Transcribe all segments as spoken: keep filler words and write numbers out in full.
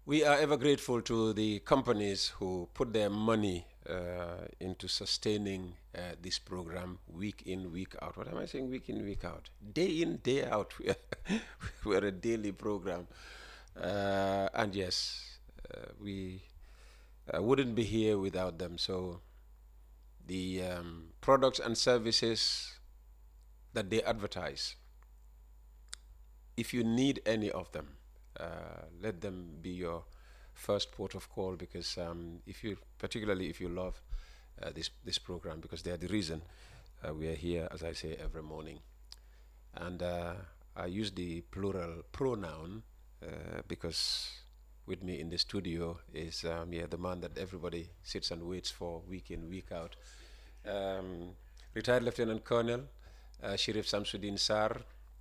We are ever grateful to the companies who put their money uh, into sustaining uh, this program week in, week out. What am I saying? Week in, week out. Day in, day out. We are, we're a daily program. Uh, and yes, uh, we uh, wouldn't be here without them. So the um, products and services that they advertise, if you need any of them, uh, let them be your first port of call, because um, if you, particularly if you love uh, this this program, because they are the reason uh, we are here, as I say, every morning. And uh, I use the plural pronoun uh, because with me in the studio is um, yeah the man that everybody sits and waits for week in, week out. Um, retired Lieutenant Colonel uh, Sheriff Samsudin Sar.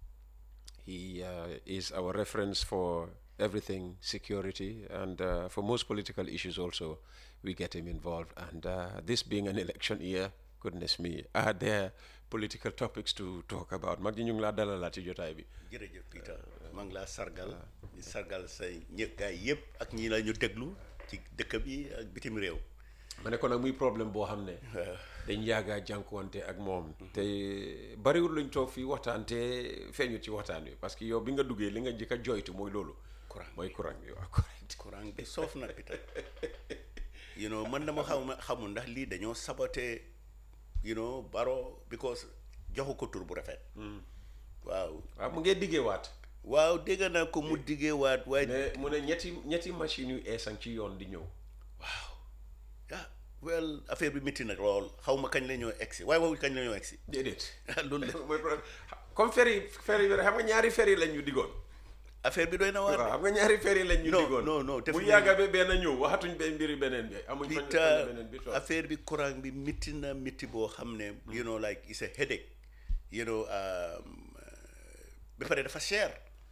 He uh, is our reference for everything security, and uh, for most political issues also, we get him involved. And uh, this being an election year, goodness me, are there political topics to talk about? Mag ñu ngi laa dalalaat ci jotaay bi. jërëjëf Peter maa ngi laa sargal di sargal say ñë gaay yëpp ak ñi la ñu déglu ci dëkk bi ak bitim réew. ma ne ko nag muy problème boo xam ne dañ yàgga jànkuwante ak moom te bariwul luñ toog fii waxtaan te feeñu ci waxtaan wi, parce que yow bi nga duggee li nga njëkk a joytu mooy loolu courant mooy courant bi waaw correct courant bi soof na Peter you know man dama xaw ma xamul ndax lii dañoo saboté you know Barrow because joxu ko tur bu rafet waaw waaw mu ngee diggee waat waaw dégg naa ko mu diggee waat waaye ne mu ne ñetti ñetti machine yu eesan ci yoon di ñëw. waaw ah well affaire bi métti na lool xaw ma kañ la ñoo egsi waaye waxuñ kañ la ñoo egsi déedéet loolu la mooy problème comme ferry ferry bi xam nga ñaari ferry lañ ñu diggoon. affaire bi doy na waar waaw xam nga ñaari ferry lañ ñu non diggoon. non non bu yàgga ba benn ñëw waxatuñ ba mbiri beneen bi amuñ fañ Peter beneen bi toog. affaire bi courant bi métti na métti boo xam ne you know like it's a headache you know um, ba pare dafa cher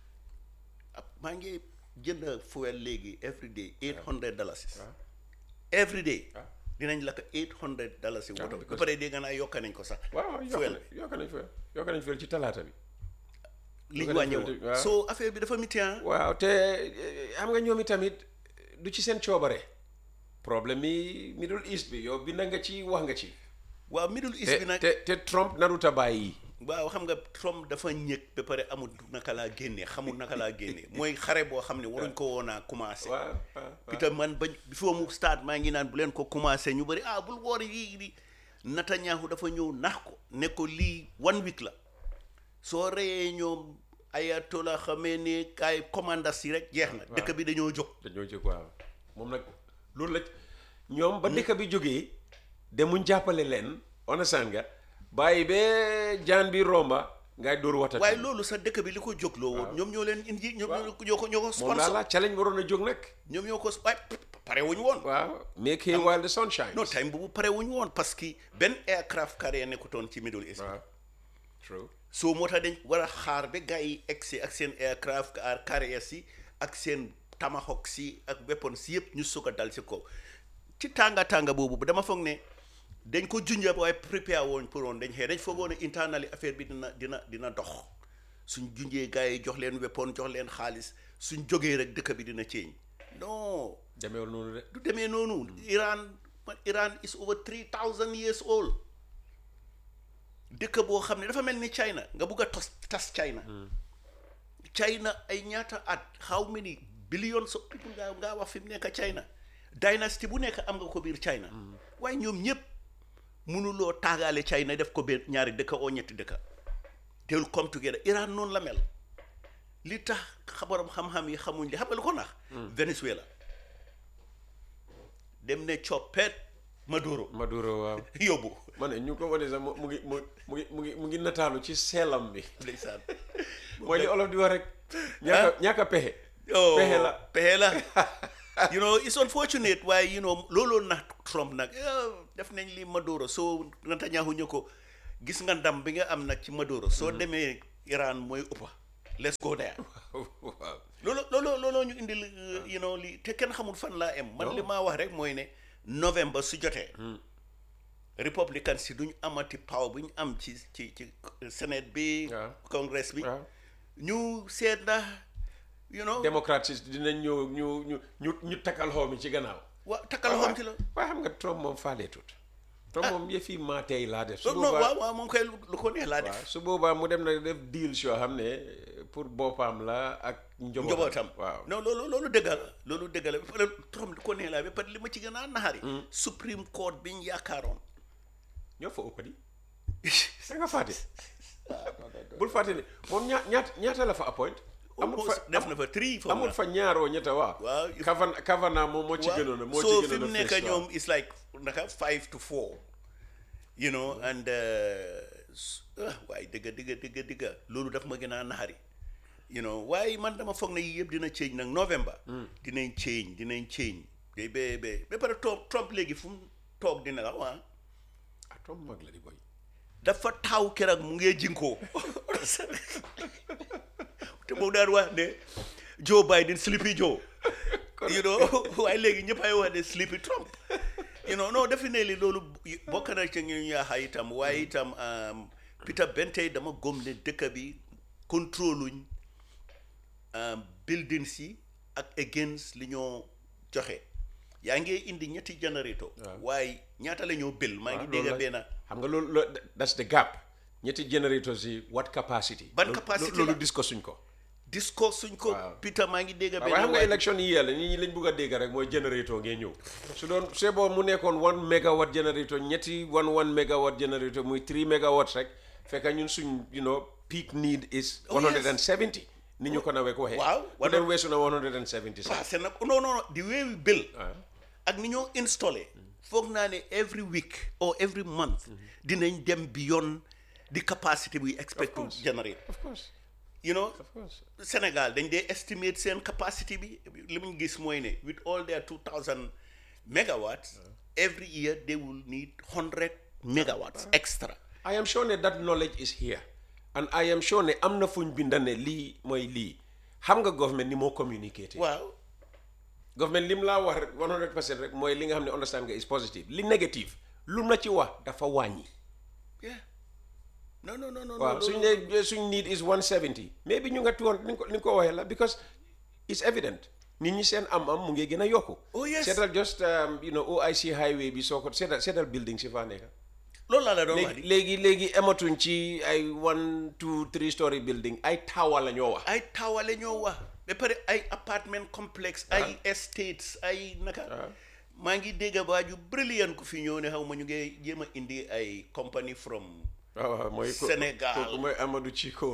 maa ngi jënd fuel léegi every day eight hundred dollars every day dinañ la ko eight hundred dollars woto bi ba pare dégg naa yokka nañ ko sax waaw fuel yokk nañ fuel yokk nañ fuel ci talaata bi. li ñu wàññewoon so affaire bi dafa métti ah waaw te xam nga ñoom itamit du ci seen coobare problème yi Middle East bi yow bind nga ci wax nga ci. waaw Middle East bi nag te te Trump narut a bàyyi. waaw xam nga Trump dafa ñëg ba pare amul naka laa génnee xamul naka laa génnee mooy xare boo xam ne waruñ ko woon a commencé. waaw waaw Peter man bañ bi foo mu start maa ngi naan bu leen ko commencé ñu bëri ah bul woor yi di Netanyahu dafa ñëw nax ko ne ko lii one week la soo reyee ñoom Ayatollah Khamenei kaay commandas yi rek jeex na dëkk bi dañoo jóg. dañoo jóg waaw moom nag loolu la ñoom ba dëkk bi jógee demuñ jàppale leen onasan nga bàyyi ba jaan bi romba ngay dóor watati. waaye loolu sax dëkk bi li ko jógloo woon ñoom ñoo leen indi ñoom ñoo ko ñoo ko moom laa sponsor la challenge waroon a jóg nag. ñoom ñoo ko waaye pare wuñu woon. waaw make hay while the sun shines. non time boobu pare wuñu woon parce que benn aircraft carrier nekkutoon ci Middle East. waaw true. so moo tax dañ war a xaar ba gars yi egsi ak seen aircraft carrier si ak seen Tomahawk si ak weapons si yëpp ñu sukk a dal si kaw ci tànga tànga boobu dama foog ne dañ ko junja waaye prépare woon pour woon dañ xëy dañ foogoon ne internally affaire bi dina dina dina dox suñ junjee gars yi jox leen weapon jox leen xaalis suñ jógee rek dëkk bi dina change non demeewul noonu de. du demee noonu Iran Iran is over three thousand years old dëkk boo xam ne dafa mel ni China nga bugg a tos tas China China ay ñaata at how many billions of people nga ngaa wax fi mu nekk China dynasty bu nekk am nga ko biir China waaye ñoom ñëpp mënuloo taagaale China def ko benn ñaari dëkk oo ñetti dëkk they will come together Iran noonu la mel li tax xabaram xam-xam yi xamuñ li xam nga lu ko nax Venezuela dem ne coppet Maduro Maduro waaw. yóbbu ma ne ñu ko wane sax mu ngi mu mu ngi mu ngi mu ngi nataalu ci seelam bi. ndeysaan mooy li olof di wax rek. ñàkk a ñàkk a pexe. oh pexe la pexe la you know it's unfortunate waaye you know looloo nax Trump nag def nañ li Maduro soo Netanyahu ñu ko gis nga ndam bi nga am nag ci Maduro soo demee Iran mooy ëppa let's go there waaw. loolu loolu looloo ñu indil you know li te kenn xamul fan laa am man li maa wax rek mooy ne novembre su jotee républicain si duñ amati power bu ñu am ci ci ci Sénat bi congrès bi ñu seet ndax you know Democrats dinañ ñëw ñu ñu ñu ñu takkal xaw mi ci gannaaw wa takkal xom ci la waaye xam nga Trump moom faale tut Trump moom yëfi maa tey laa def su non boobaa waaw waaw moom kay lu ko neex laa def waaw su boobaa mu dem na def deals yoo xam ne pour boppam la ak njobootam waaw non loolu loolu dëgg la loolu dëgg la ba pare Trump lu ko neex laa ba pare li ma ci gën a naxari Supreme Court biñ yaakaaroon ñoo fa ëpp di da nga fàtte bul fàtte ne moom ñaa ñaata ñaata la fa appoint amul fa def na fa three foofu amul fa ñaaroo ñetta waa waaw kavan kavana moom moo ci gënoon a moo ci so gënoon fi mu a nekk fees, waaw. ñoom it's like naka five to four you know and waaye dëgga dëgga dëgga dëgga loolu daf ma gën a naxari you know waaye man dama foog ne yii yëpp dina change nag November dinañ change dinañ change ba ba ba ba pare Trump Trump léegi fu mu toog dina la waa ah Trump mag la di boy dafa taw keroog mu ngee jinkoo te moom daan wax ne Joe Biden Sleepy Joe you know waaye léegi ñëpp ay wax ne Sleepy Trump you know non definitely loolu bokk na ci ñu ñaaxa itam waaye itam Peter Bentey dama gëm ne dëkk bi contrôluñ buildings yi ak against li ñoo joxe yaa ngi indi ñetti generator waaye ñaata la ñoo bill maa ngi dégg benn xam nga loolu loolu that's the gap ñetti generators yi what capacity ban capacity loolu discuss suñ ko discours suñ ko Peter maa ngi dégg benn waaye xam nga élection yi yàlla nit ñi lañ bëgg a dégg rek mooy generator ngeen ñëw su doon c'est bon mu nekkoon one megawatt generator ñetti one one megawatt generator muy three megawatts rek fekk ñun suñ you know peak need is one hundred seventy ni ñu ko nawee ko waxee waaw bu doon weesu na one hundred seventy sax parce que nag non non di weewi bill ak ni ñoo installé foog naa ne every week or every month dinañ dem beyond the capacity we expect to generate of course you know of course Sénégal dañ dee estimate seen capacity bi li muñ gis mooy ne with all their two thousand megawatts every year they will need one hundred megawatts extra I am sure ne that knowledge is here and I am sure ne am na fuñ binda ne lii mooy lii xam nga government ni moo communicate waaw government lim laa wax one hundred percent rek mooy li nga xam ne understand nga is positive li négative lu na ci wax dafa wàññi yeah non non non non waaw suñ ne suñ need is one seventy maybe ñu nga tuwoon ni ko ni ko waxee la because it's evident nit ñi seen am-am mu ngi gën a yokku. oh yes seetal just um, you know O I C highway bi soo ko seetal seetal building si faa nekk. loolu laa la doon wax léegi léegi léegi amatuñ ci ay one two three story building ay tower la ñoo wax. ay tower la ñoo wax ba pare ay apartment complex ay estates ay naka. maa ngi dégg ba ju brilliant ku fi ñëw ne xaw ma ñu ngi jéem a indi ay company from. waaw mooy Sénégal kooku mooy Amadou Chiko.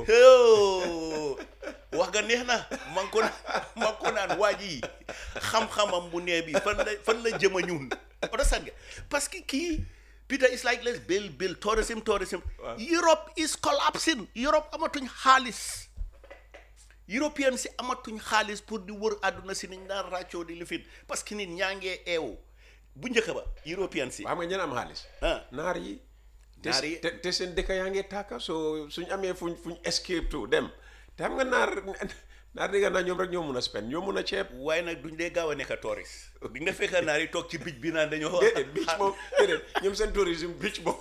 wax nga neex na man ko man ko naan waa ji xam-xamam bu nee bi fan la fan la jëm a ñun. understand nga parce que kii Peter is like let's build build tourism tourism. Europe is collapsing. Europe amatuñ xaalis. European si amatuñ xaalis pour di wër àdduna si niñ daan ràccoo di lifin parce que nit ñaa ngee eewu bu njëkk ba European si. xam nga ñenn am xaalis. naar yi. naar yi te te seen dëkk yaa ngi tàkka soo suñ amee fuñ fuñ escape to dem te xam nga naar naar dégg naa ñoom rek ñoo mun a spend ñoo mun a ceeb. waaye nag duñ dee gaaw a nekk touriste. di nga fekk naar yi toog ci beach bi naan dañoo. déedéet beach moom déedéet ñoom seen tourisme beach moom.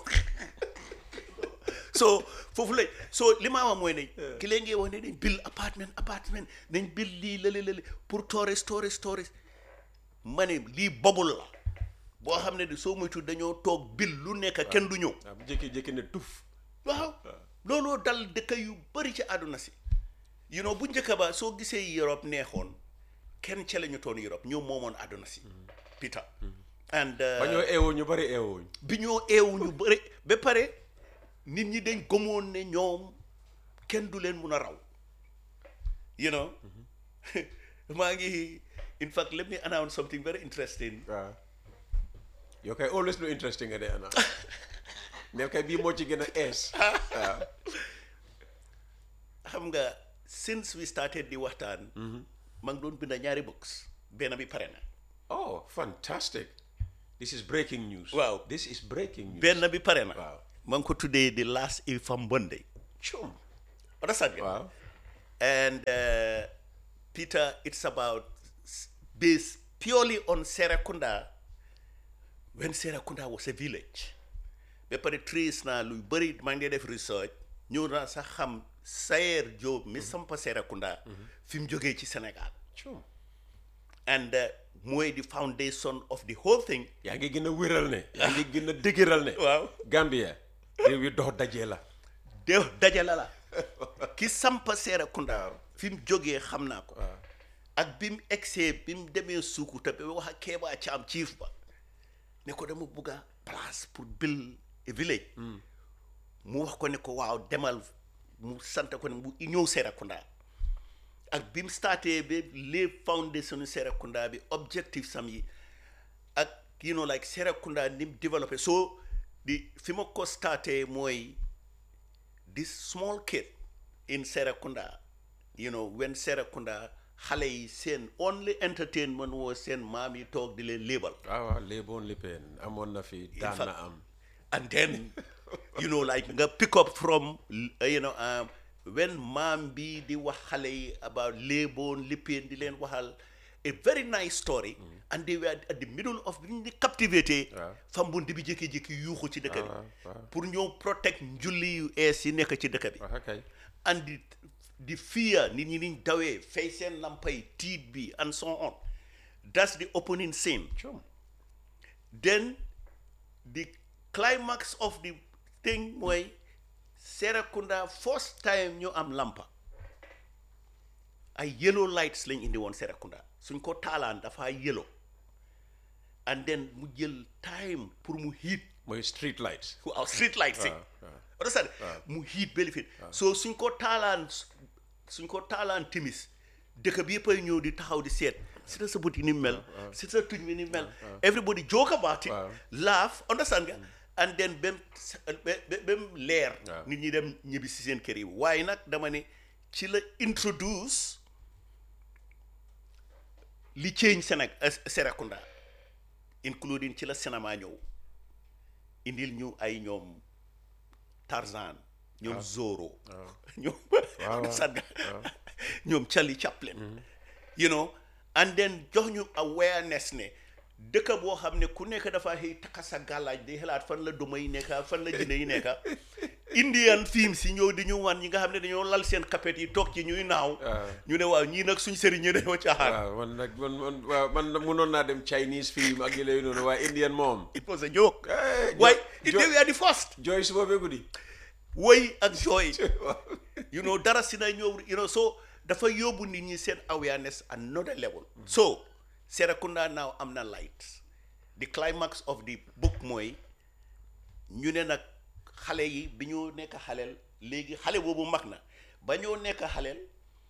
so foofu la so li ma wax mooy ne. ki lee ngi wax ne dañ build apartment apartment dañ build lii lële lële pour touriste touriste touriste ma ne lii bobul la. boo xam ne di soo moytu dañoo toog bil lu nekk kenn du ñëw. waaw bu jékki-jékki ne tuf. waaw looloo dal dëkk yu bari ci àdduna si. you know bu njëkk ba soo gisee Europe neexoon kenn ca la ñu toon Europe ñoo moomoon àdduna si. Peter. and ba ñoo eewoo ñu bari eewoo. bi ñoo eewu ñu bari ba pare nit ñi dañ gëmoon ne ñoom kenn du leen mun a raw. you know maa ngi in fact let me announce something very interesting. waaw. yow kay always lu interesting nga de ana mais kay bii moo ci gën a ees. waaw. xam nga since we started di waxtaan. maa ngi doon binda ñaari books benn bi pare na. oh fantastic. this is breaking news. waaw this is breaking news. benn bi pare na. waaw. maa ngi ko tuddee the last Ifam Monday. Chum. understand nga. waaw. and uh, Peter it's about based purely on Serekunda. when Serekunda was a village ba pare trace naa luy bëri maa ngi def research ñëw naa sax xam Sayer Job mi sampa Serekunda fi mu jógee ci Sénégal Chum. and uh, mooy the foundation of the whole thing. yaa ngi gën a wéral ne yaa ngi gën a dëgëral ne waaw Gambia réew yi dox dajee la de dajala la ki sampa Serekunda fi mu jógee xam naa ko ak bi mu egsee bi mu demee Sukuta ba wax ak Keba Caam chief ba ne ko dama bugg a place pour build a village mu wax ko ne ko waaw demal mu sant ko ne mu ñëw Serekunda ak bi mu starté ba les foundation Serekunda bi objectif sam yi ak you know like Serekunda ni mu développé so di fi ma ko starté mooy this small kid in Serekunda you know when Serekunda xale yi seen only entertainment was seen maam yi toog di leen léebal waaw waaw léeboon lippeen amoon na fi daan na am and then you know like nga pick up from uh, you know um, when maam bi di wax xale yi about léeboon lippeen di leen waxal a very nice story and they were at the middle of biñ di captivité Fambundi bi jékki-jékki yuuxu ci dëkk bi pour ñëw protect njulli yu ees yi nekk ci dëkk bi and the the fear nit ñi niñ dawee fay seen lampay tiit bi and so on that's the opening scene then the climax of the thing mooy Serekunda first time ñu am lampa ay yellow lights lañ indi woon Serekunda suñ ko taalaan dafa yellow and then mu jël time pour mu heat mooy street lights waaw street lights yi understand mu heat benefit so suñ ko taalaan suñ ko taalaan timis dëkk bi yëpp ay ñëw di taxaw di seet si sa bët yi ni mel si sa tuñ bi ni mel everybody joke about it laugh understand nga and then bem bem leer nit ñi dem ñibbi si seen kër yi waaye nag dama ne ci la introduce li change Sénégal Serekunda including ci la cinéma ñëw indil ñu ay ñoom Tarzan ñoom Zorro ñoom sadga ñoom Charlie Chaplin you know and then jox ñu awareness ne dëkk boo xam ne ku nekk dafa xëy takka sa gàllaaj di xalaat fan la duma yi nekka fan la jëne yi nekka Indian film si ñëw di ñu wan ñi nga xam ne dañoo lal seen kapet yi toog ci ñuy naaw ñu ne waaw ñii nag suñ sëriñ ñi dañoo caaxaan waaw man nag man man waaw man mënoon naa dem Chinese film ak yooyu noonu waaye Indian moom it was a joke waaye they were the first jooy suba ba guddi woy ak jooy you know dara si na ñëw you know so dafa yóbbu nit ñi seen awareness another level so Serekunda now am na light the climax of the book mooy ñu ne nag xale yi bi ñu nekk xaleel léegi xale boobu mag na ba ñoo nekk xaleel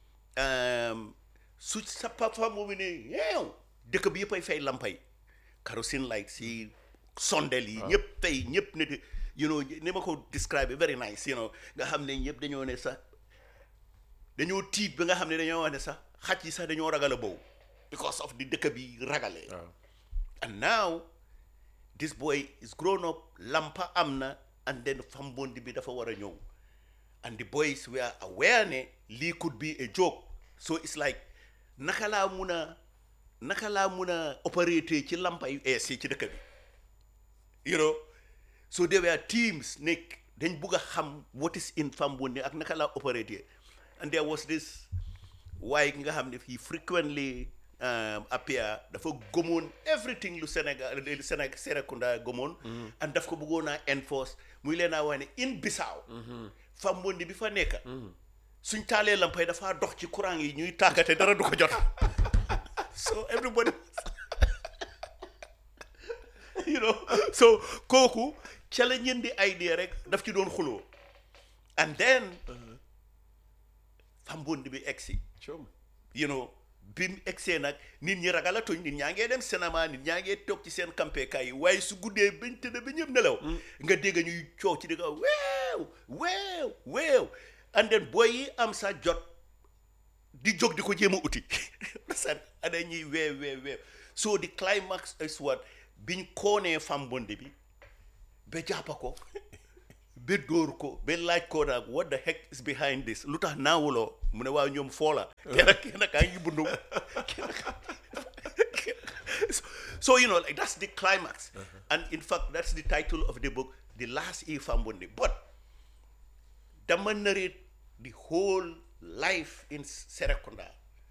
su sa papa moomu ne yeew dëkk bi yëpp ay fay lampay kerosene light si sondel yi ñëpp tey ñëpp ne you know ni ma ko describe very nice you know nga xam ne ñëpp dañoo ne sax dañoo tiit ba nga xam ne dañoo wax ne sax xaj yi sax dañoo ragal a boobu because of the dëkk bi ragalee and now this boy is grown up lampa am na and then Fambondi bi dafa war a ñëw and the boys were aware ne lii could be a joke so it's like naka laa mun a naka laa mun a opérater ci lampa yu ees yi ci dëkk bi you know so there were teams nekk dañ bugg a xam what is in Fambondi ak naka laa opérater and there was this waaye nga xam ne he frequently Um, appear dafa gomoon everything lu Sénégal lu Sénégal Serekunda gomoon and daf ko bëggoon a enforce muy leen a wax ne in Bissau Fambondi bi fa nekk suñ taalee lampay dafa dox ci courant yi ñuy tàggate dara du ko jot so everybody you know so kooku ca la ñendi idea rek daf ci doon xuloo and then Fambondi bi egsi you know bi mu egsee nag nit ñi ragalatuñ nit ñaa ngee dem cinéma nit ñaa ngee toog ci seen campekaay yi waaye su guddee bañ tëdd ba ñëpp nelaw nga dégg ñuy coow ci dëgg weew weew weew and then booy yi am sa jot di jóg di ko jéem a uti san ada ñuy weew weew weew so the climax is what biñ koonee Fambondi bi ba jàppa ko ba dóor ko ba laaj ko nag what the heck is behind this lu tax naawuloo mu ne waaw ñoom foola kenn kenn kaa ngi bundu so you know like that's the climax and in fact that's the title of the book The Last E Fambondi but dama narrate the whole life in Serekunda,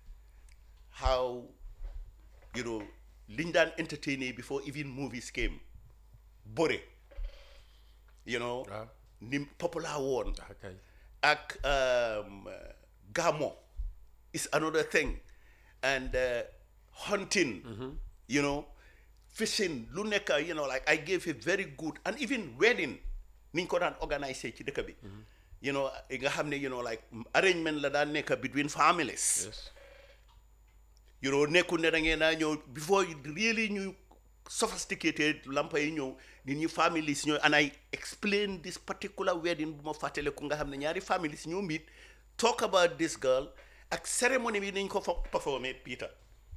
how, you know, Lindan entertaining before even movies came. Bore, you know, Ah. nim popular one. Okay. Ak um, Gamo is another thing, and uh, hunting, you know, fishing, luneka, you know, like I gave a very good, and even wedding, ninko dan organize ci dëkk bi. You know, nga xamne, you know, like arrangement la daan nekk between families. Yes. You know, nekkul ne da ngeen a ñëw before you really ñu sophisticated lampa yi ñëw nit ñi families ñëw, and I explain this particular wedding bu ma fàttale ku nga xam ne ñaari families ñoo meet talk about this girl ak ceremony bi niñ ko fa performer Peter,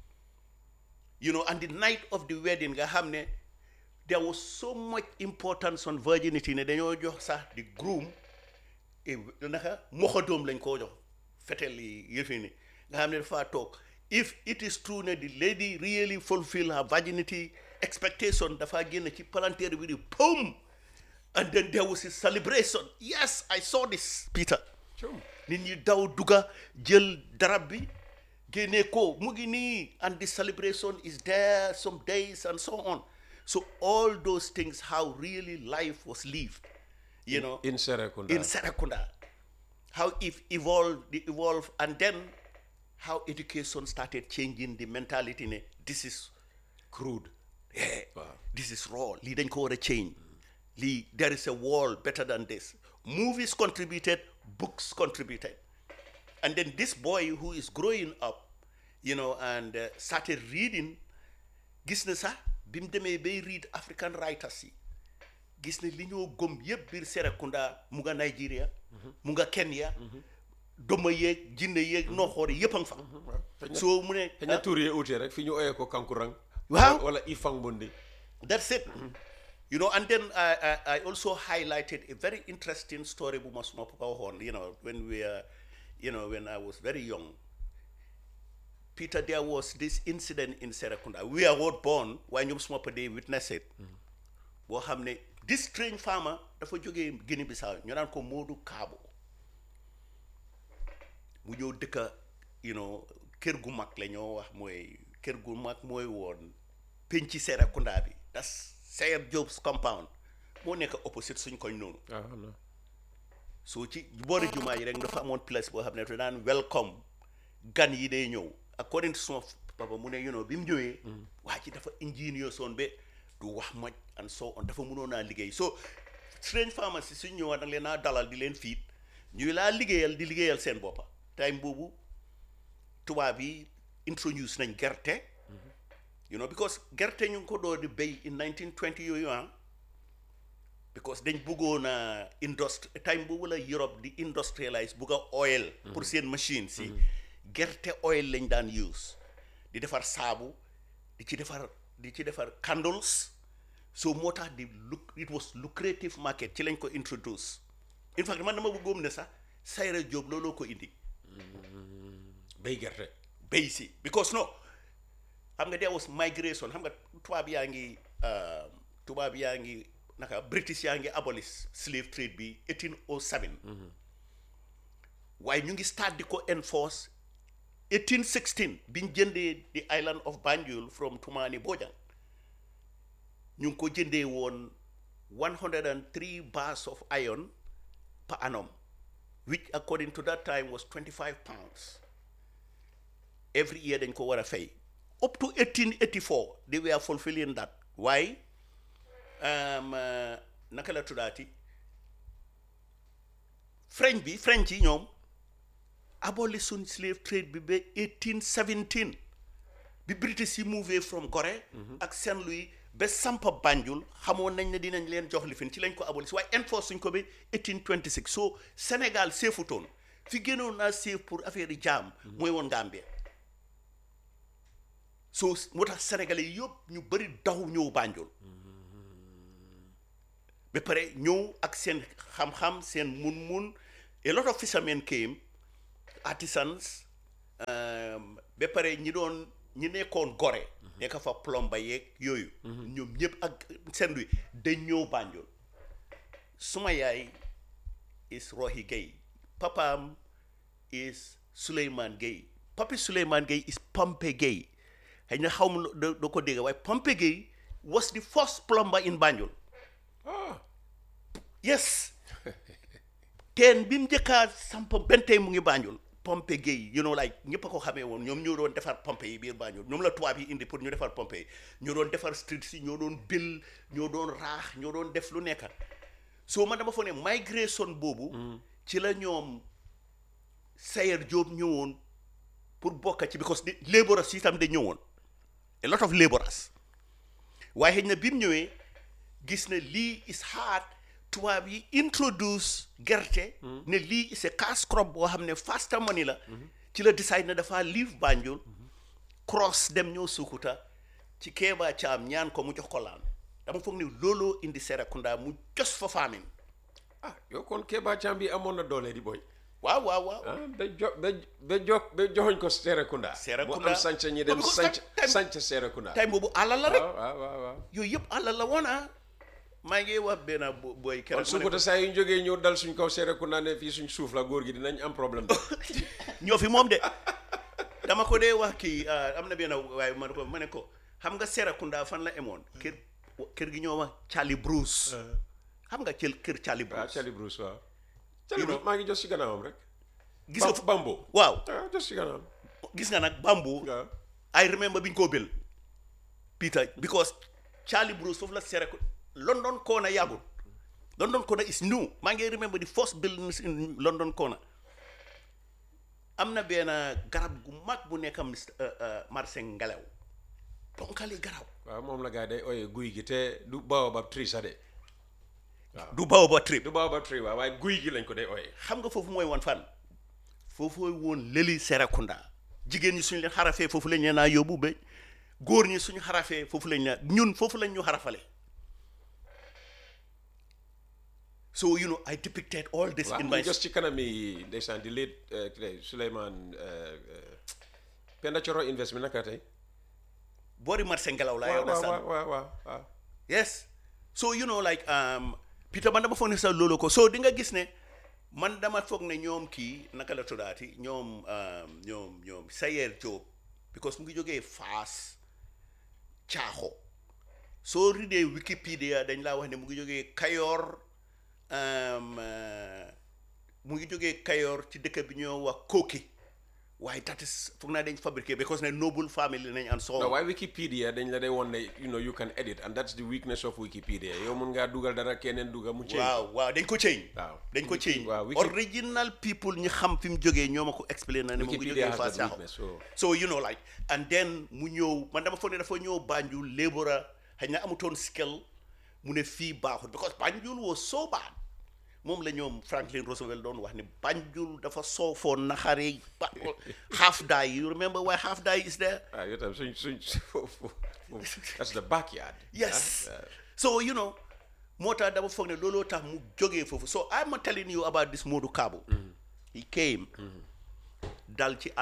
you know, and the night of the wedding nga xam ne there was so much importance on virginity ne dañoo jox sax the groom e naka moxadoom lañ koo jox fetel yi yëfi ni nga xam ne dafa toog. If it is true that the lady really fulfill her virginity expectation, dafa génn ci palanteer bi di boom, and then there was a celebration. Yes, I saw this, Peter. Sure. Nit ñi daw duga jël darab bi génne ko mu ngi nii, and the celebration is there some days and so on. So all those things, how really life was lived, you know, In Serekunda. in Serekunda, how it evolved, it evolved, and then how education started changing the mentality. Ne, this is Crude. yeah, Wow. this is raw. Li dañ ko war a change. Li, there is a world better than this. Movies contributed, books contributed, and then this boy who is growing up, you know, and uh, started reading. Gis na sax bi mu demee bay read African writers yi gis na li ñoo gëm yëpp biir Serekunda mu nga Nigeria, mu nga Kenya. Doma yeeg jinne yeeg nooxoor yëpp a nga fa. So mu ne Xëy na tur yi uute rek fi ñu oyee ko kankurang. Waaw. Wala ifang bundi. that's it. You know, and then I, I, I also highlighted a very interesting story bu ma suma papa waxoon, you know, when we are, you know, when I was very young. Peter, there was this incident in Serekunda. We are all born waaye ñoom suma papa day witness it. Boo xam ne this strange farmer dafa jógee Guinea Bissau ñu naan ko Modou Kabo. Mu ñëw dëkka, you know, kër gu mag la ñoo wax mooy kër gu mag mooy woon penci Serekunda bi. That's Sayer Job's compound. Moo nekk opposite suñ koñ noonu. Ah, no. So ci boori jumaa yi rek dafa amoon place boo xam ne dafa daan welcome gan yi day ñëw. According to suma papa mu ne, you know, bi mu ñëwee waa ci dafa ingénieux soon ba du wax moj and so on, dafa mënoon naa liggéey. So strange farmers si suñ ñëwaat da leen naa dalal di leen fiit ñuy laa liggéeyal di liggéeyal seen boppa. Time boobu tubaab yi introduce nañ gerte, you know, because gerte ñu ngi ko door di béy in nineteen twenty yooyu ah, because dañ bëggoon a industrie time boobu la Europe di industrialize bugg a oil pour seen machine si gerte oil lañ daan use di defar saabu di ci defar di ci defar candles. So moo tax di look it was lucrative market ci lañ ko introduce. In fact man dama bëggoon ne sax Sayer Job looloo ko indi Bay gerte. béy si, because no xam nga there was migration, xam nga tubaab yaa ngi tubaab yaa ngi naka British yaa ngi abolish slave trade bi eighteen oh seven waaye ñu ngi start di ko enforce eighteen sixteen biñ jëndee the island of Banjul from Tumani Bojang. Ñu ngi ko jëndee woon one hundred three bars of iron per annum, which according to that time was twenty-five pounds. Every year dañ ko war a fay. Up to eighteen eighty-four, they were fulfilling that. Why? Um, uh, naka la tuddaati French bi French yi ñoom abolition slave trade bi ba eighteen seventeen bi British yi move from Gorée ak Saint Louis ba sampa Banjul xamoon nañ ne dinañ leen jox lifin ci lañ ko abolish waaye enforce suñ ko ba eighteen twenty-six. So Sénégal seefutoon fi génnoon naa seef pour affaire yi jaam mooy woon Gambie. So moo tax Sénégalais yëpp ñu bëri daw ñëw Banjul ba pare ñëw ak seen xam-xam seen mun-mun. A lot of fishermen came, artisans, ba pare ñi doon ñi nekkoon Gorée nekk fa plomba yeeg yooyu ñoom ñëpp ak seen luy dañ ñëw Banjul. Suma yaay is Rohi Gay, papaam is Suleiman Gueye. Papi Suleiman Gueye is Pompey Gueye. xëy na xaw ma doo doo ko dégg waaye Pompey Gueye was the first plumber in Banjul. ah Yes. teen bi mu njëkkaa samp benn tey mu ngi Banjul Pompey Gueye you know like ñëpp a ko xamee woon ñoom ñoo doon defar pompe yi biir Banjul ñoom la tubaab yi indi pour ñu defar pompe yi ñoo doon defar street si ñoo doon bil ñoo doon raax ñoo doon def lu nekk soo man dama foog ne migration boobu ci la ñoom Sayer Diop ñëwoon pour bokka ci because di labourers yi tam de ñëwoon a lot of labourers waaye xëy na bi mu ñëwee gis na lii is hard tubaab yi introduce gerte ne lii is a cash crop boo xam ne faster money la ci la decide na dafa leave Banjul cross dem ñëw Sukuta ci Keba Caam ñaan ko mu jox ko laan dama foog ne looloo indi Serekunda mu jos fa famine ah yow kon Keba Caam bi amoon na doole di boy waaw waaw waaw ah ba jo ba ba jo ba joxoñ ko Serekunda Serekunda mu am sanc ñi dem sanc sanc Serekunda time boobu àll la rek waaw waaw waaw yooyu yëpp àll la woon ah maa ngi wax benn booy kon Sukuta saa yu ñu jógee ñëw dal suñ kaw Serekunda ne fii suñ suuf la góor gi dinañ am problème de ñoo fi moom de dama ko dee wax kii am na benn waaye ma ne ko ma ne ko xam nga Serekunda fan la emoon kër kër gi ñoo wax Charlie Bruce xam nga kër kër Charlie waaw Bruce Charlie Bruce waaw Charlie Bruce maa ngi jos si gannaawam rek gis nga Bambo waaw ah jos si gannaawam gis nga nag Bamboo waaw I remember biñ koo bil Peter because Charlie Bruce foofu la Serekunda London Corner yàggul London Corner is new maa ngi remember the first buildings in London Corner am na benn garab gu mag bu nekk am marché ngelaw ponkali garab waaw moom la gaa day ooyee guy gi te du baobab tree sax de waaw du baobab tree du baobab tree waaw waaye guy gi lañ ko day ooyee xam nga foofu mooy woon fan foofu woon lëli Serekunda jigéen ñi suñu leen xarafee foofu lañ leen naa yóbbu ba góor ñi suñu xarafee foofu lañ leen ñun foofu lañ ñu xarafale so you know I depicted all this in my just ci kanam yi ndeysaan di late Souleymane Penda Coro investment naka tey boori marché ngelaw laa yow waaw waaw waaw waaw yes so you know like um Peter man dama foog ne sax loolu ko so di nga gis ne man dama foog ne ñoom kii naka la tuddaati ñoom ñoom ñoom Sayer Diop because mu ngi jógee Fass Caaxo soo ridee Wikipedia dañ laa wax ne mu ngi jógee Kayor mu ngi jógee Kayor ci dëkk bi ñoo wax Koki waaye that is foog naa dañ fabriqué because ne noble family nañ and so no waaye Wikipedia dañ la day woon ne you know you can edit and that's the weakness of Wikipedia yow mun ngaa dugal dara keneen dugal mu change waaw waaw dañ ko change waaw dañ ko change waaw original people ñi xam fi mu jógee ñoo ma ko explain na ne mu ngi jógee Fass Caaxo so you know like and then mu ñëw man dama foog ne dafa ñëw Banjul labourer xëy na amutoon skill mu ne fii baaxul because Banjul was so bad moom la ñoom Franklin Roosevelt doon wax ne Banjul dafa soofoon naxari half die you remember why half die is there ah yow tam suñ suñ that's the backyard yes so you know moo tax dama foog ne looloo tax mu jógee foofu so I'm telling you about this Modou Kabo he came dal ci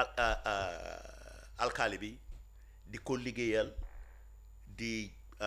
alkaali bi di ko liggéeyal di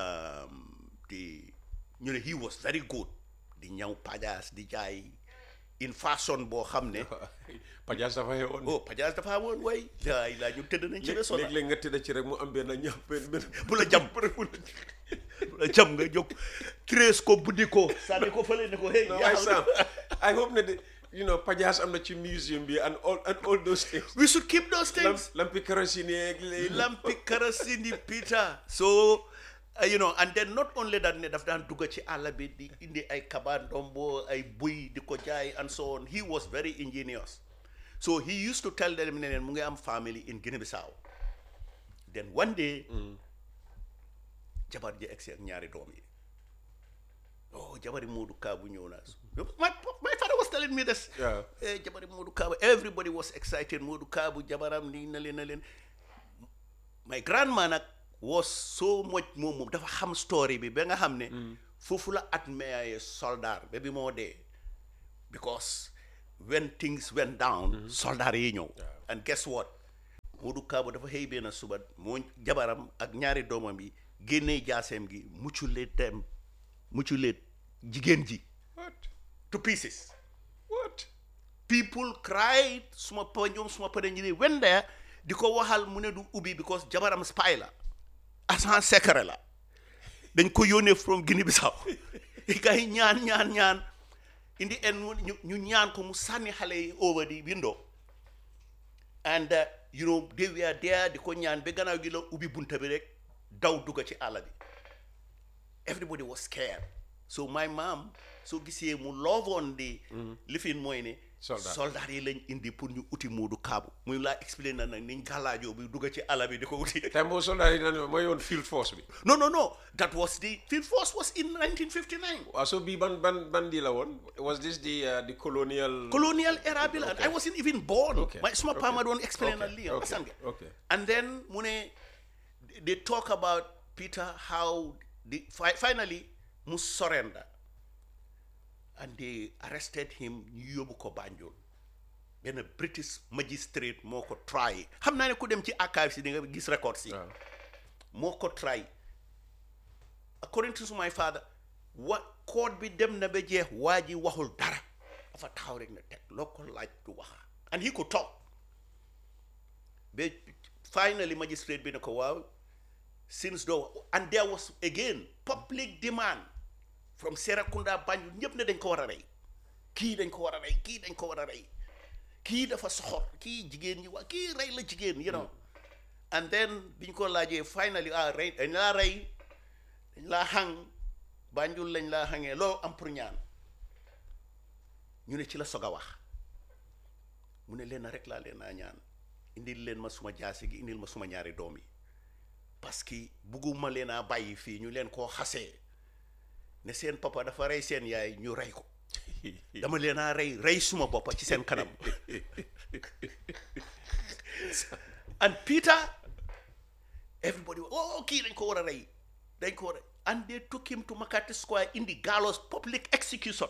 di ñu ne he was very good di ñaw pajaas di jaay in fashion boo xam ne pajaas dafa xewoon oh pajaas dafa woon way laay laa ñu tëdd nañ ci réseau léeg-léeg nga tëdd ci rek mu am benn ñaw benn benn bu la jam bu la jam nga jóg treize ko buddi ko sànni ko fële ne ko hey waaye Sam I hope ne de you know pajaas am na ci museum bi and all and all those things we should keep those things lampi kerosene lampi kerosene Peter so Uh, you know and then not only that ne daf daan dugg ci àll bi di indi ay kabandombo ay buy di ko jaay and so on he was very ingenious so he used to tell them ne mu ngi am family in Guinea-Bissau then one day jabar ji egsi ak ñaari doom yi oh jabari Modou Kabo ñëw na my, my father was telling me this yeah eh, jabari Modou Kabo everybody was excited Modou Kabo jabaram nii na leen na leen my grandma nag was so much moom moom dafa xam story bi ba nga xam ne foofu la admire soldat ba bi moo dee because when things went down soldat yi ñëw and guess what Modou Kabo dafa xëy benn suba moo jabaram ak ñaari doomam yi génnee jaaseem gi mucculee dem mucculee jigéen ji what to pieces what people cried suma papa ñoom suma papa ñu ne went there di ko waxal mu ne du ubbi because jabaram spy la agent secret la dañ ko yónnee from Guinea Bissau gars ñaan ñaan ñaan in the end ñu ñu ñaan ko mu sànni xale yi over the window and uh, you know they were there di ko ñaan ba gannaaw gi la ubbi bunta bi rek daw dugga ci àll bi everybody was scared so my mom soo gisee mu love on the lifin mooy ne soldat yi lañ indi pour ñu uti Moodu Kaabu muy laa explain na nag niñ gàllaajoo bi dugga ci àll bi di ko uti time boobu soldat yi nan mooy yoon field force bi no no no that was the field force was in nineteen fifty-nine waaw so bii ban ban ban di la woon was this the uh, the colonial colonial era bi la Okay. I wasn't even born Okay. my suma Okay. paa ma doon explain na Okay. lii Okay. asan nga Okay. and then mu ne they talk about Peter how the fi- finally mu surrender and they arrested him ñu yóbbu ko Banjul benn British magistrate moo ko try xam naa ne ku dem ci archives yi di nga gis records yi waaw moo ko try according to my father wa court bi dem na ba jeex waa ji waxul dara dafa taxaw rek na teg loo ko laaj du waxa and he could talk ba finally magistrate bi ne ko waaw since though and there was again public demand from Serekunda Banjul ñëpp ne dañ ko war a rey kii dañ ko war a rey kii dañ ko war a rey kii dafa soxor kii jigéen ñi waa kii rey la jigéen you know and then biñ ko laajee finally ah rey dañ laa rey dañ laa xang Banjul lañ laa xangee loo am pour ñaan ñu ne ci la soog a wax mu ne leen rek laa leen naa ñaan indil leen ma suma jaasi gi indil ma suma ñaari doom yi parce que bugguma leen a bàyyi fii ñu leen koo xasee ne seen papa dafa rey seen yaay ñu rey ko dama leen a rey rey suma boppa ci seen kanam and Peter everybody oh kii dañ ko war a rey dañ ko war a and they took him to Makati Square in the gallows public execution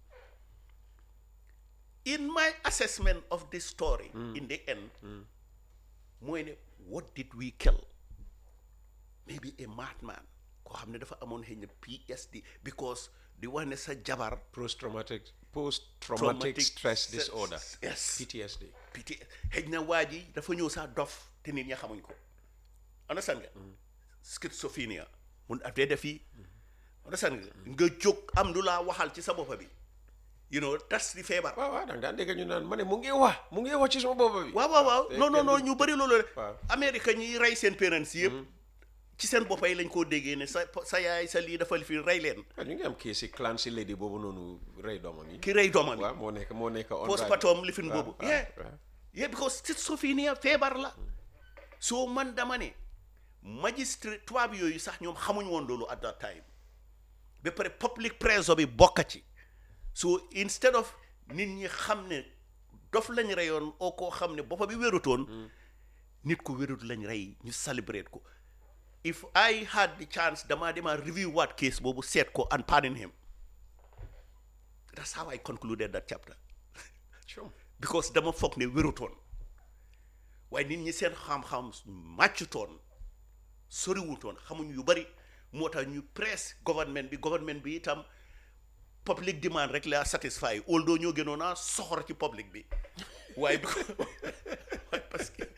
in my assessment of this story in the end mooy ne what did we kill maybe a madman koo xam ne dafa amoon xëy na P S D because di wax ne sa jabar post traumatic post traumatic stress disorder yes P T S D P T xëy na waa ji dafa ñëw sax dof te nit ñi xamuñ ko understand nga schizophrénie mun af dee def yi understand nga nga jóg am lu laa waxal ci sa boppa bi you know tas di feebar waaw waaw danga daan dégg ñu naan ma ne mu ngi wax mu ngi wax ci sama boppa bi waaw waaw waaw non non non ñu bëri loolu rek waaw. Amérique ñiy rey seen parents yëpp ci seen boppa yi lañ koo déggee ne sa sa yaay sa lii dafa fi rey leen ñu ngi am kii si clan si lady boobu noonu rey doomam yi ki rey doomam waaw moo nekk moo nekk on postpartum lifin waaw, boobu waaw, yeah waaw. yeah because schizophrénie feebar la soo man dama ne magistrate tubaab yooyu sax ñoom xamuñ woon loolu at that time ba pare public pressure bi bokka ci so instead of nit ñi xam ne dof lañ reyoon oo koo xam ne boppa bi wérutoon nit ku wérut lañ rey ñu celebrate ko if I had the chance dama dema review what case boobu seet ko and pardon him that's how I concluded that chapter Sure. because dama foog ne wérutoon waaye nit ñi seen xam-xam màccutoon soriwutoon xamuñ yu bari moo tax ñu press government bi government bi itam public demand rek la satisfy although ñoo gënoon a soxor ci public bi waaye bi ko waaye parce que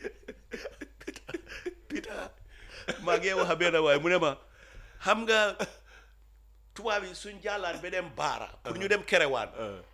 Peter maa ngi wax benn waaye mu ne ma xam nga tubaab yi suñ jàllaan ba dem baara pour ñu dem kerewaan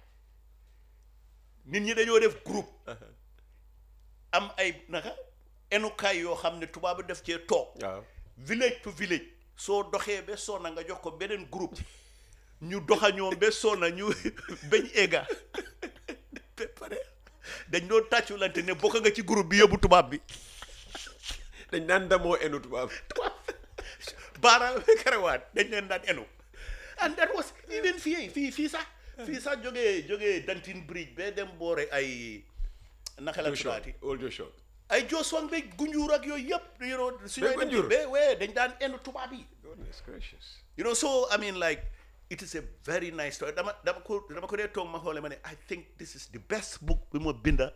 nit ñi dañoo def groupe am ay naka enukaay yoo xam ne tubaab bi def cee toog waaw village to village soo doxee ba sonna nga jox ko beneen groupe ñu doxa ñoom ba sonna ñu bañ egga ba pare dañ doon tàcculante ne bokk nga ci groupe bi yóbbu tubaab bi dañ daan damoo enu tubaab baara kerewaat dañ leen daan enu and that was even fii fii fii sax fii sax jógee jógee Dantin Bridge ba dem boore ay naka la tuddaati Old Joshua ay Jooswang ba Gunjur ak yooyu yëpp you know suñu Ba Gunjur? ba wee dañ daan enu tubaab yi goodness gracious you know so I mean like it is a very nice story dama dama ko dama ko dee toog ma xoole ma ne I think this is the best book bi ma binda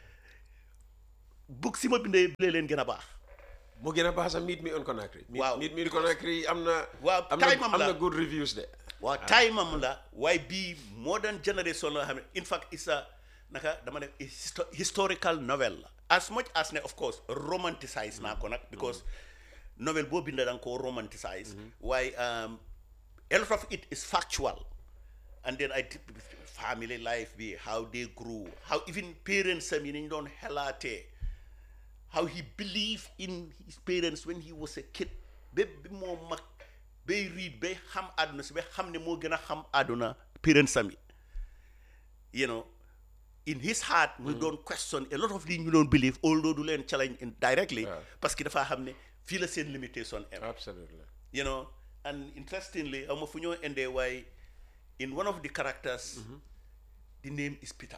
book si ma bindee bi leen gën a baax moo gën a baax sax Meet Me on Conakry Waaw. Meet Me on Conakry am na Waaw, am na time am am la. na good reviews de waaw time am la waaye bii modern generation la xam ne in fact it's a naka dama ne histo- historical novel la as much as ne of course romanticize naa ko nag because novel boo binda da nga koo romanticize waaye um, a lot of it is factual and then I family life bi how they grew how even parents am yi nañ doon xelaatee how he believed in his parents when he was a kid ba bi moo mag bay read bay xam àdduna si ba xam ne moo gën a xam àdduna parents am yi you know in his heart we don't question a lot of li ñu doon believe although du leen challenge in directly parce que dafa xam ne fii la seen limitation am Absolutely. you know and interestingly ama fu ñoo endee waaye in one of the characters the name is Peter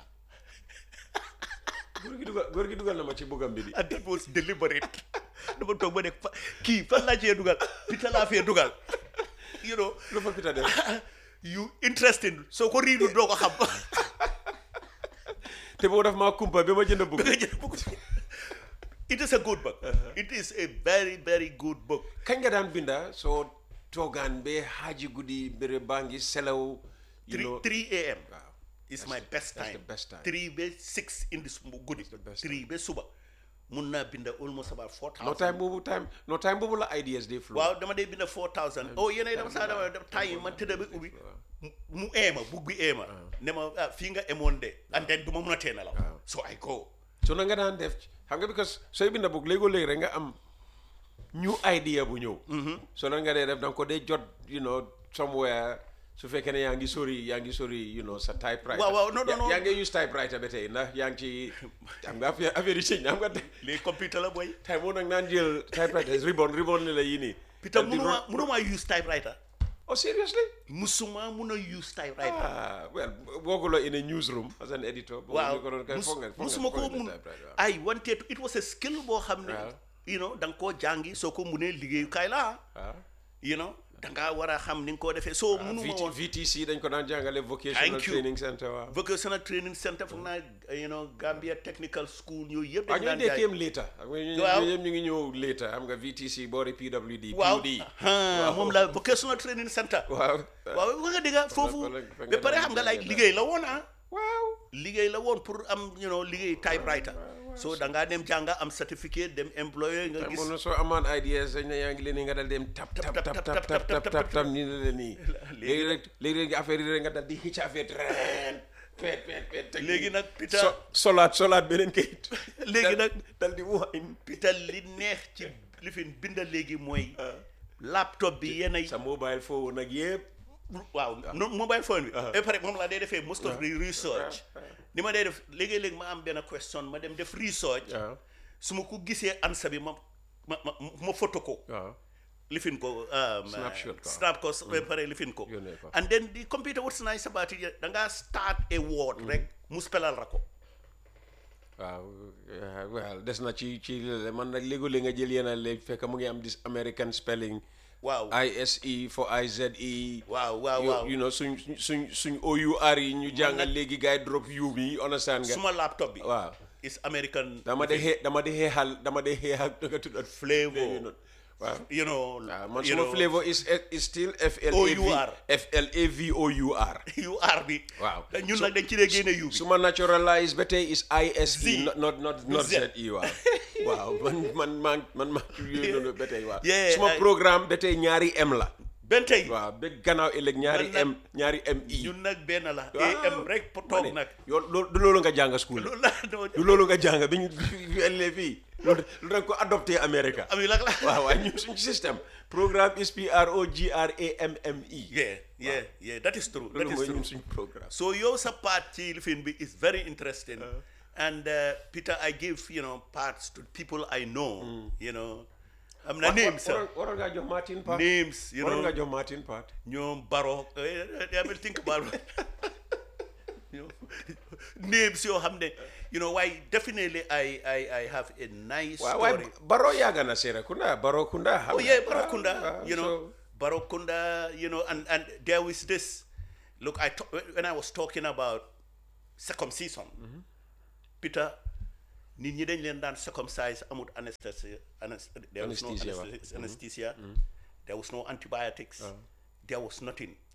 góor gi dugal góor gi dugal na ma ci bugam bi di and that was deliberate dama toog ba nekk fa kii fan laa cee dugal Peter laa fee dugal you know lu fa Peter def you interesting soo ko riidu doo ko xam te boo def maa kumpa ba ma jënd bugg it is a good book it is a very very good book kañ nga daan binda soo toogaan ba xaaji guddi béré baa ngi selaw you know three a.m. waaw is my best that's time the best time. three ba six in this guddi best three ba suba mun naa binda almost about four no thousand time boobu time no time boobu la ideas day flow waaw dama dee binda four thousand oh yéen dama saa dama time man tëdda ba ubbi mu eema bug bi eema ne ma ah fii nga emoon de and then du ma mun a tee nelaw so I go so na nga daan def xam nga because sooy binda book léegoo léegi rek nga am new idea bu ñëw so nan nga dee def danga ko dee jot you know somewhere su fekkee ne yaa ngi sori yaa ngi sori you know sa typewriter waaw waaw non non non yaa ngi use typewriter ba tey ndax yaa ngi ci xam nga affaire affaire yi change xam nga les computer la boy tey moo nag naan jël typewriter ribbon ribbon ni la yii nii Peter munuma munuma use typewriter oh seriously musuma mun a use typewriter ah well workuloo in a newsroom as an editor waaw foog nga musuma ko mun I wanted to, it was a skill boo xam ne you know da nga koo jàngi soo ko munee liggéeyukaay la you know da ngaa war a xam ni nga koo defee soo munuma woon V T C dañ ko daan jàngale vocational training center waaw vocational training center foog naa you know Gambia Technical School yooyu yëpp dañ daan jaay ñooñu later waaw ñu ngi ñëw later xam nga V T C boori P W D waaw moom la vocational training center waaw waaw wax nga dëgg foofu ba pare xam nga like liggéey la woon ah waaw liggéey la woon pour am you know liggéey typewriter so da ngaa dem jànga am certificate dem employer nga gis moom soo amoon ideas dañ ne yaa ngi leen nga dal dem tap tap tap tap tap tap tap tap nii la leen nii léegi rek léegi rek affaire yi rek nga dal di xicc affaire ren fet fet fet léegi nag Peter solaat solaat beneen kayit léegi nag dal di waay Peter li neex ci li fi binda léegi mooy laptop bi yenn sa mobile phone nag yëpp waaw mobile phone bi et pare moom laa day defee most of the research ni ma dee def léegi-léegi ma am benn question ma dem def research su ma ko gisee answer bi ma ma ma ma photo ko lifin ko snap ko ba pare lifin ko and then the computer what's nice about it da ngaa start a word rek mu spellal ra ko waaw well des na ci ci man nag léegi-léegi nga jël yenn léegi fekk mu ngi am this American spelling waaw I S E for I Z E waaw waaw waaw you know suñ suñ suñ O U R yi ñu jàngal léegi gars yi drop U bi understand nga suma laptop bi waaw is American dama de xee dama de xeexal dama de xeexal nga tuddat flavor waaw you know man suma flavor is is still F L A V F L A V O U R U R bi waaw ñun nag dañ ci dee génne U bi suma naturalize ba tey is I S E not not not Z E waaw waaw man man man man ma yooyu noonu ba tey waaw suma programme ba tey ñaari M la benn tey waaw ba gannaaw ëllëg ñaari M ñaari M I ñun nag benn la A M rek toog nag yow loolu du loolu nga jàng school du loolu nga jàng bi ñu ëllëg fii loolu lu dañ ko adopté America ami lak la waaw waaye ñun suñu système programme is P R O G R A M M E yeah yeah yeah that is true that is true suñu programme so yow sa part ci lifin bi is very interesting and uh, Peter I give you know parts to people I know mm. you know am na names waroon ngaa jox Martin part names you know waroon ngaa jox Martin part ñoom Baro I will think about you know names yoo xam ne you know why definitely I I I have a nice story waaye Baro yaaga na Serekunda Baro Kunda oh yeah Baro Kunda you know Baro Kunda you know and and there was this look I when I was talking about circumcision mm-hmm. Peter nit ñi dañ leen daan circumcise amul anesthesia there was no anesthesia there was no antibiotics there was nothing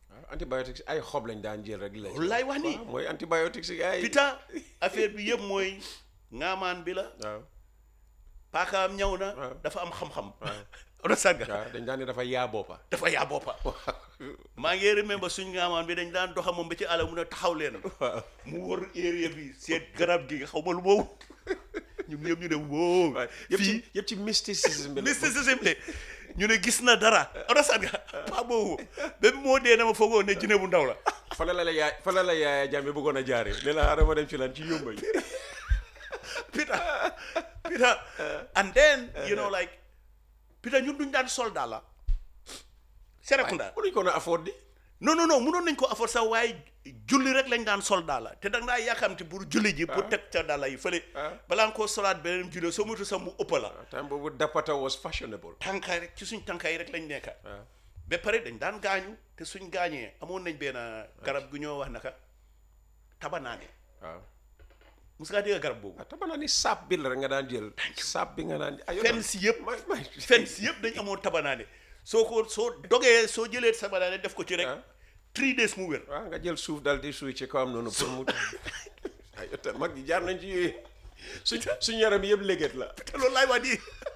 antibiotics ay xob lañ daan jël rek la laay wax ni mooy antibiotics yi ay Peter affaire bi yëpp mooy ngaamaan bi la waaw paakaam ñëw na dafa am xam-xam ono sàgga waaw dañ daan ne dafa yaa boppa dafa yaa boppa maa ngi remember suñ ngaamaan bi dañ daan doxa moom ba ci àll mu ne taxaw leen mu wër area bi seet garab gi xaw ma lu boobu ñun ñëpp ñu ne wóo yëpp ci yëpp ci mysticisme bi mysticisme le ñu ne gis na dara ono sàgga paa boobu ba moo dee na ma foogoo ne jinne bu ndaw la fana la la yaay fana la yaaya jàmbe bëggoon a jaare ne la xaaral ma dem ci lan ci yómba yi Peter Peter and then you know like Peter ñun duñ daan soldat la Serekunda mënuñ ko na afford di non non non mënoon nañ ko afford sax waaye julli rek lañ daan soldat la te danga daa yàkkamti pour julli ji pour teg ca dala yi fële balaa nga koo solaat beneen julli soo moytu sax mu ëpp la time boobu dapata was fashionable tànkaay rek ci suñ tànkaay rek lañ nekka ba pare dañ daan gaañu te suñ gaañee amoon nañ benn garab gu ñoo wax naka tabanaane waaw mus ngaa dégg garab boobu tabanaane saab bi la rek nga daan jël saab bi nga daan fenn si yëpp fenn si yëpp dañ amoon tabanaane soo ko soo dogee soo jëlee tabanaane def ko ci rek three days mu wér waaw nga jël suuf dal di suuy ci kawam noonu pour mu ay mag ji jaar nañ ci yooyu suñ suñ yaram yëpp léget la te loolu laay wax di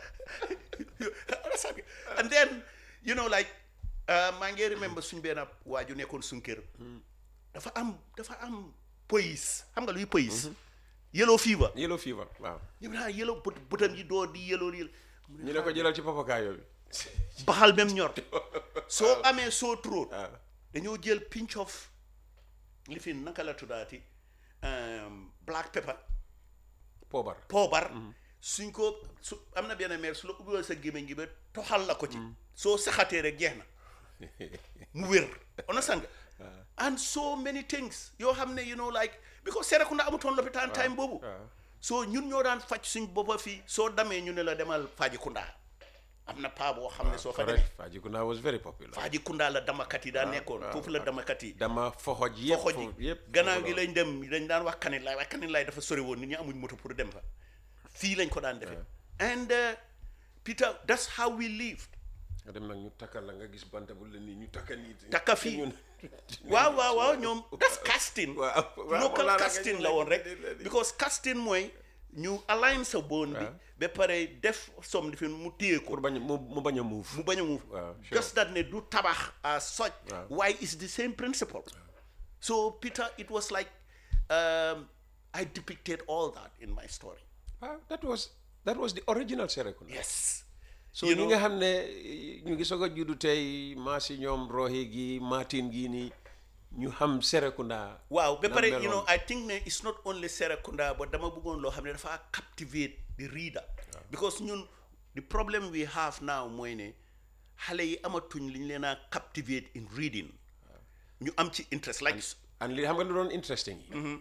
and then you know like maa ngi remember suñ benn waaju nekkoon suñ kër dafa am dafa am pays xam nga luy pays yellow fever yellow fever waaw ñu naa yellow bët bëtam yi doo di yellow yi ñu ne ko jëlal ci papakaay bi baxal même ñor soo amee soo trop dañoo jël pinch of li fi naka la tuddaati black pepper poobar poobar suñ ko su am na benn meer su la ubbiwal sa gémmiñ gi ba toxal la ko ci soo saxatee rek jeex na mu wér on a sang and so many things yoo xam ne you know like because Serekunda amutoon lopitaan time boobu soo ñun ñoo daan faj suñ boppa fii soo damee ñu ne la demal Fajikunda am na paa boo xam ne soo fa demee Fajikunda was very popular Fajikunda la damakat yi daa nekkoon foofu la damakat yi dama foxoj yëpp foxoj yi gannaaw gi lañ dem dañ daan wax kanit laay wax kanit laay dafa sori woon nit ñi amuñ moto pour dem fa fii lañ ko daan defee and Peter that's how we lived nga dem nag ñu takkal la nga gis banta bu la nii ñu takka nii takka fii waaw waaw waaw ñoom that's casting local casting la woon rek because casting mooy ñu align sa bone bi ba pare def som di fi mu téye ko pour bañ mu mu bañ a move mu bañ a move just that ne du tabax as such why is the same principle so Peter it was like um, I depicted all that in my story that was that was the original Serekunda yes so ñi nga xam ne ñu ngi soog a juddu tey maasi ñoom roxe gi Martin gi nii ñu xam Serekunda waaw ba pare you know I think ne it's not only Serekunda but dama bëggoon loo xam ne dafa captivate the reader because ñun the problem we have now mooy ne xale yi amatuñ li ñu leen a captivate in reading ñu am ci interest like and li xam nga lu doon interesting yi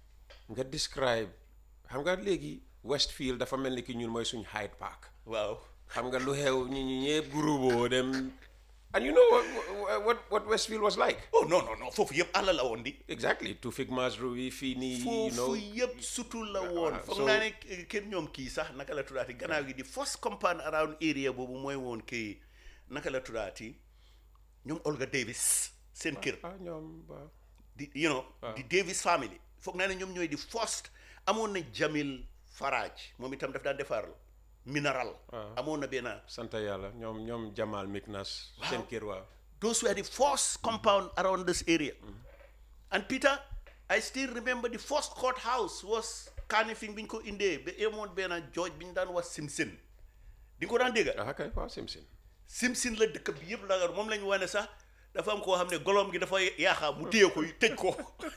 nga describe xam nga léegi Westfield dafa mel ni ki ñun mooy suñ Hyde Park waaw xam nga lu xew ñi ñi ñëpp groupe dem and you know what what what Westfield was like oh no no no foofu yëpp àll la woon di exactly Tufik Masrowi fii nii you know foofu yëpp surtout la woon foog naa ne kenn ñoom kii sax naka la tuddaati gannaaw gi di first compound around area boobu mooy woon kii naka la tuddaati ñoom Olga Davis seen kër ñoom di you know di Davis family foog naa ne ñoom ñooy di first amoon na Jamil Faraj moom itam daf daan defar mineral amoon na benn sant yàlla ñoom ñoom Jamal Miknas seen kër waaw those were the first compound around this area and Peter I still remember the first courthouse was Kanifing bi ñu ko indee ba amoon benn George bi ñu daan wax Simpson di nga ko daan dégg ah kay waaw Simpson Simpson la dëkk bi yëpp la moom lañu wane sax dafa am koo xam ne golom gi dafa yaaxa mu téye ko tëj ko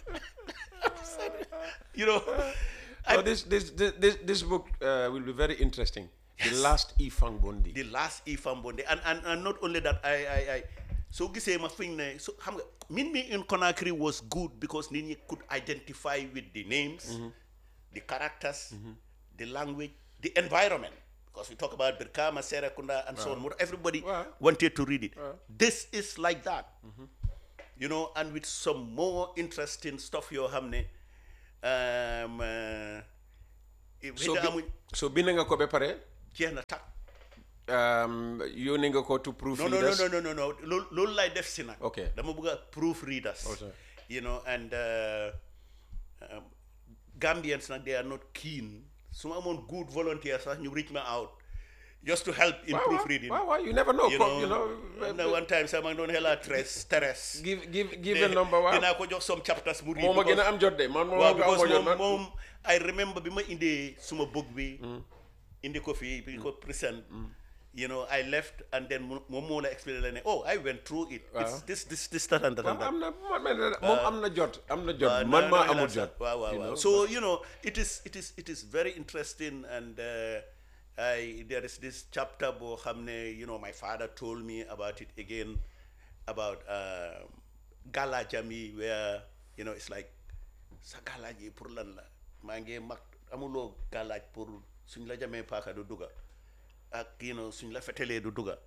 you know so this this this this book uh, will be very interesting. Yes. The last Ifang Bondi. The last Ifang Bondi, and, and and not only that, I I I so gisee ma fiñ ne so xam nga min mi in Conakry was good because nit ñi could identify with the names, mm-hmm. the characters, mm-hmm. the language, the environment. Because we talk about Birkama, Serekunda, and wow. so on. Everybody wow. wanted to read it. Wow. This is like that, mm-hmm. you know, and with some more interesting stuff. Yo hamne. Um, uh, so bi so bind nga ko ba pare jeex na tak um, yónnee nga ko to no no no proofreaders. no no no no loolu loolu lay def si nag. Okay. dama bëgg a proofreaders. Okay. you know and uh, um, Gambians nag they are not keen su ma amoon good volunteers sax ñu reach me out just to help in Wow, wow, proofreading. wow, wow, you never know. you co- know, you know, am na one time sax maa ngi doon xelaa tres Teres. give give give a number. Wow. dinaa ko jox some chapters mu read. moom a because- gën a am jot de man moom waaw nga because amoo jot moom nag. moom I remember bi ma indee suma book bi indi ko fii bi ko present you know I left and then mu- moom moo la explain la ne oh I went through it it's this this this that and that and Waaw, that am na man man moom am na jot am na Uh, jot no, man no, maa no, amul that's- jot. waaw waaw you waaw know, so you know it is it is it is very interesting and uh, I there is this chapter boo xam ne you know my father told me about it again about uh, galaajam yi where you know it's like sa galaaj yi pour lan la maa ngi mag amuloo galaaj pour suñ la jamee paaka du dugga ak you know suñ la fetelee du dugga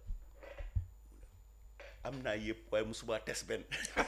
am naa yëpp waaye musuma test benn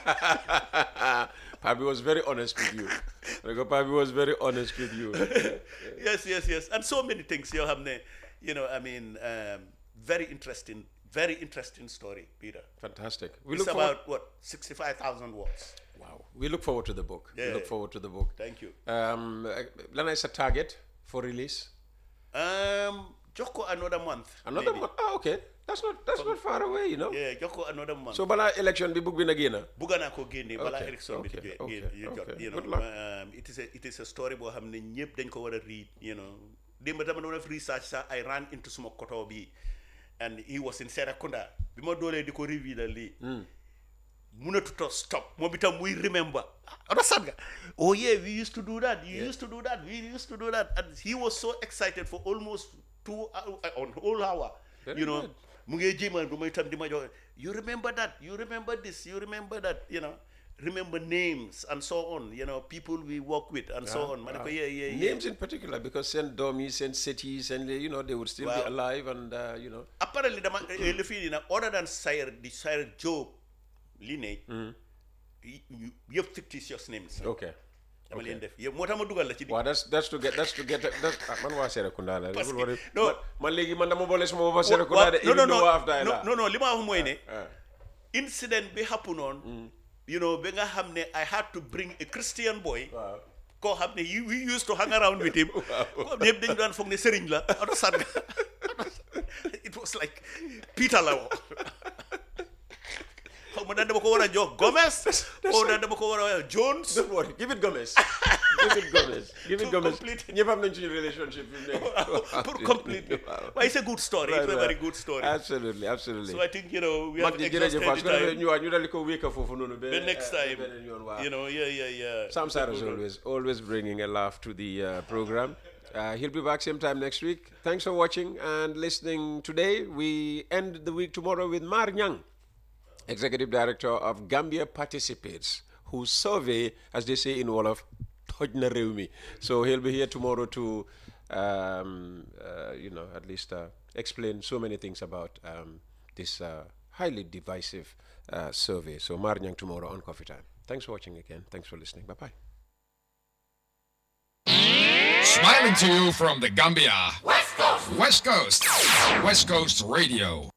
Papi was very honest with you. Like, Papi was very honest with you. yes, yes, yes, and so many things. You have, you know, I mean, um, very interesting, very interesting story, Peter. Fantastic. We It's look forward. about what sixty-five thousand words. Wow. We look forward to the book. We Yeah. look forward to the book. Thank you. Um, Lana is a target for release. Um, Joko another month. Another maybe. one. Oh, okay. That's not that's not far away, you know. Yeah, Joko another month. So bala election bi book bi na génn. Bugana ko génne bala Okay, election bi okay, di okay, génn you jot, okay. you know Good luck. um, it is a it is a story boo xam ne ñëpp dañ ko war a read you know démb dama doon def research sax I ran into suma koto bi and he was in Serekunda bi ma doolee di ko reveal lii munatuta stop moom itam muy remember understand nga oh yeah we used to do that you used to do that we used to do that and he was so excited for almost two hour, on whole hour Very you know good. mu ngi jéemal du may tam di ma jox you remember that you remember this you remember that you know remember names and so on you know people we work with and so on ma ne ko yeah yeah yeah Names in particular because send dummies, send cities, and you know they would still be Wow. alive and uh, you know. apparently dama le fii na other than Sire the Sire Job lineage y- y- yëpp fictitious names Okay. dama leen def yëpp moo tax ma dugal la ci Wow, that's that's to get that's to get that's ah, man waa Serekunda la. Parce Don't que- worry. no. man, man léegi man dama boole suma boppa Wa- Serekunda de no no even no though after I no la. no no li ma wax mooy ne ah. incident bi happen on you know ba nga xam ne I had to bring a Christian boy Waaw. koo xam ne you- we used to hang around with him koo xam ne yëpp dañu daan foog ne sëriñ la understand nga it was like Peter la woo xaw ma daan dama ko war a jox Gomez o daan dama ko war a Jones Don't worry, give it Gomez. Give it Gomez. Give it To Gomez. complete it. ñëpp am nañ suñu relationship fi mu nekk. pour completely Wow. but it's a good story it's a Right, very right. good story Absolutely, absolutely. so I think you know we mag have ji exhausted jërëjëf waaw the su ko defee time ñu waa ñu dal di ko wékka foofu noonu ba the next eh, time beneen yoon waaw. you know yeah yeah yeah Sam Sarr is always always bringing a laugh to the uh, program. Uh, he'll be back same time next week. Thanks for watching and listening today. We end the week tomorrow with Mar Nyang, Executive Director of Gambia Participates, whose survey, as they say in Wolof, toj na réew mi. So he'll be here tomorrow to, um, uh, you know, at least uh, explain so many things about um, this uh, highly divisive uh, survey. So Mar Nyang tomorrow on Coffee Time. Thanks for watching again. Thanks for listening. Bye-bye. Smiling to you from the Gambia. West Coast. West Coast. West Coast Radio.